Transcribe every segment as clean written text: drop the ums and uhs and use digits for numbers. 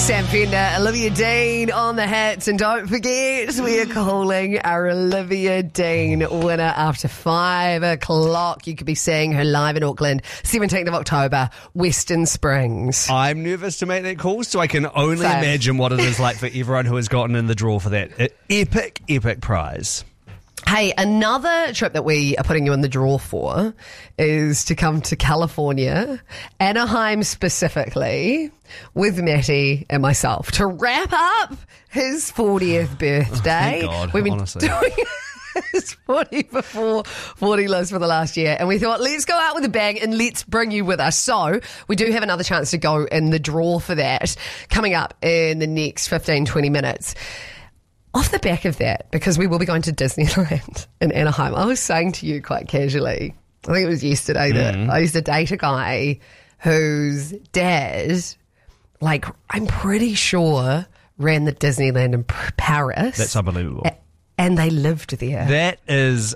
Sam Fender, Olivia Dean on the hits. And don't forget, we are calling our Olivia Dean winner after 5 o'clock. You could be seeing her live in Auckland, 17th of October, Western Springs. I'm nervous to make that call, so I can only imagine what it is like for everyone who has gotten in the draw for that epic prize. Hey, another trip that we are putting you in the draw for is to come to California, Anaheim specifically, with Matty and myself to wrap up his 40th birthday. Thank God, We've been honestly. doing his 40 before 40 list for the last year, and we thought, let's go out with a bang and let's bring you with us. So we do have another chance to go in the draw for that coming up in the next 15-20 minutes. Off the back of that, because we will be going to Disneyland in Anaheim, I was saying to you quite casually, I think it was yesterday, that I used to date a guy whose dad, like, I'm pretty sure ran the Disneyland in Paris. That's unbelievable. And they lived there. That is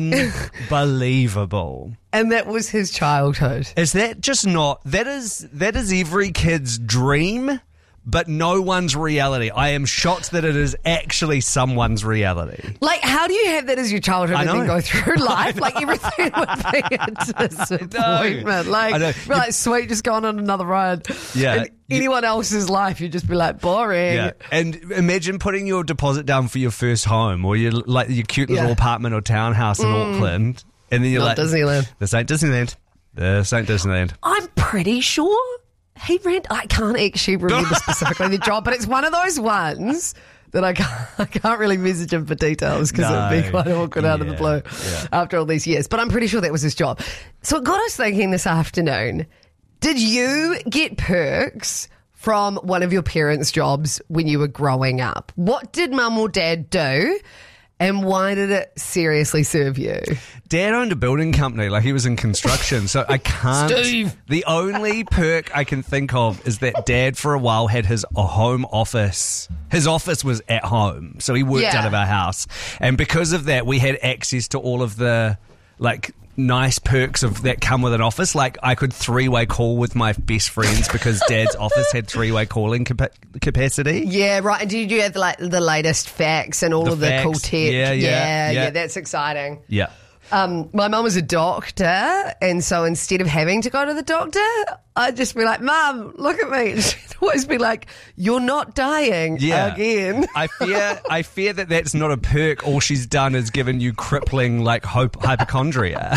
unbelievable. And that was his childhood. Is that just not... That is every kid's dream, but no one's reality. I am shocked that it is actually someone's reality. Like, how do you have that as your childhood and then go through life? Like, everything would be a disappointment. Like, you'd be like, sweet, just going on another ride. Yeah. In anyone else's life, you'd just be like, boring. Yeah. And imagine putting your deposit down for your first home or your cute little apartment or townhouse in Auckland. And then you're Not like, Disneyland. This ain't Disneyland. This ain't Disneyland. I'm pretty sure he ran. I can't actually remember specifically the job, but it's one of those ones that I can't really message him for details because it would be quite awkward out of the blue after all these years. But I'm pretty sure that was his job. So it got us thinking this afternoon, did you get perks from one of your parents' jobs when you were growing up? What did mum or dad do? And why did it seriously serve you? Dad owned a building company, like he was in construction, so I can't... Steve! The only perk I can think of is that Dad for a while had his home office. His office was at home, so he worked out of our house. And because of that, we had access to all of the, like, nice perks of that come with an office. Like, I could three-way call with my best friends because Dad's office had three-way calling capacity. Yeah, right. And did you have like the latest facts and all of the cool tech? Yeah, that's exciting. Yeah. My mum was a doctor, and so instead of having to go to the doctor, I'd just be like, Mum, look at me. She'd always be like, you're not dying again. I fear that that's not a perk. All she's done is given you crippling, like, hypochondria.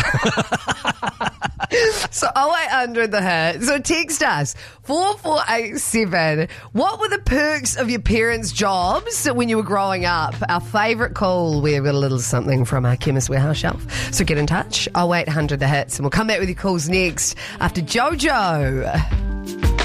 So 0800 the hit. So text us 4487. What were the perks of your parents' jobs when you were growing up? Our favourite call. We've got a little something from our Chemist Warehouse shelf. So get in touch. 0800 the hits, and we'll come back with your calls next after Jojo.